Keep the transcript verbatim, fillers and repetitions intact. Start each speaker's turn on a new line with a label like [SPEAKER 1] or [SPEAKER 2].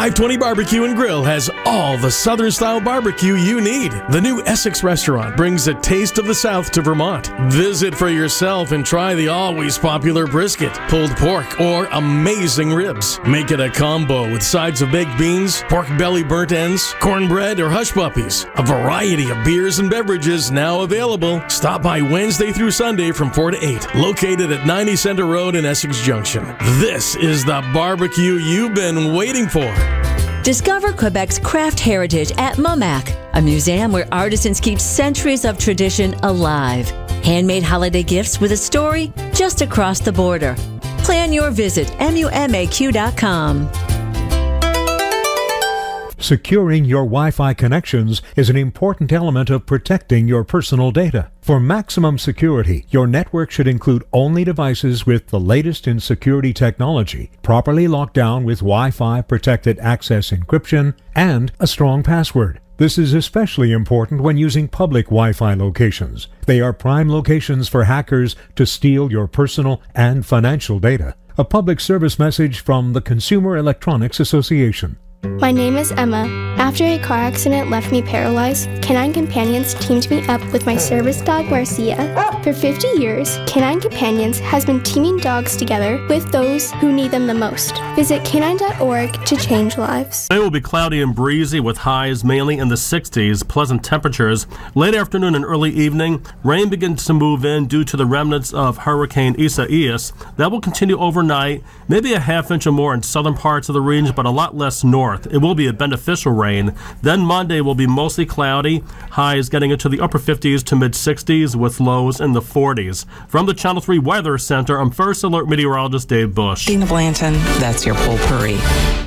[SPEAKER 1] five twenty Barbecue and Grill has all the Southern-style barbecue you need. The new Essex restaurant brings a taste of the South to Vermont. Visit for yourself and try the always popular brisket, pulled pork, or amazing ribs. Make it a combo with sides of baked beans, pork belly burnt ends, cornbread, or hush puppies. A variety of beers and beverages now available. Stop by Wednesday through Sunday from four to eight. Located at ninety Center Road in Essex Junction. This is the barbecue you've been waiting for.
[SPEAKER 2] Discover Quebec's craft heritage at MOMAC, a museum where artisans keep centuries of tradition alive. Handmade holiday gifts with a story just across the border. Plan your visit, M U M A Q dot com.
[SPEAKER 3] Securing your Wi-Fi connections is an important element of protecting your personal data. For maximum security, your network should include only devices with the latest in security technology, properly locked down with Wi-Fi protected access encryption, and a strong password. This is especially important when using public Wi-Fi locations. They are prime locations for hackers to steal your personal and financial data. A public service message from the Consumer Electronics Association.
[SPEAKER 4] My name is Emma. After a car accident left me paralyzed, Canine Companions teamed me up with my service dog Marcia. For fifty years, Canine Companions has been teaming dogs together with those who need them the most. Visit canine dot org to change lives.
[SPEAKER 5] Today will be cloudy and breezy with highs mainly in the sixties, pleasant temperatures. Late afternoon and early evening, rain begins to move in due to the remnants of Hurricane Isaias. That will continue overnight, maybe a half inch or more in southern parts of the region, but a lot less north. It will be a beneficial rain. Then Monday will be mostly cloudy, highs getting into the upper fifties to mid sixties with lows in the forties. From the Channel three Weather Center, I'm First Alert Meteorologist Dave Bush.
[SPEAKER 6] Dina Blanton, that's your Potpourri.